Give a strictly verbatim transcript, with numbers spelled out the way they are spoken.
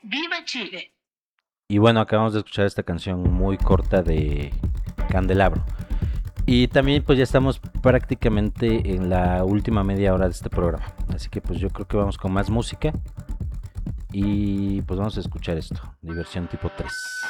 ¡Viva Chile! Y bueno, acabamos de escuchar esta canción muy corta de Candelabro. Y también pues ya estamos prácticamente en la última media hora de este programa. Así que pues yo creo que vamos con más música. Y pues vamos a escuchar esto, Diversión Tipo tres.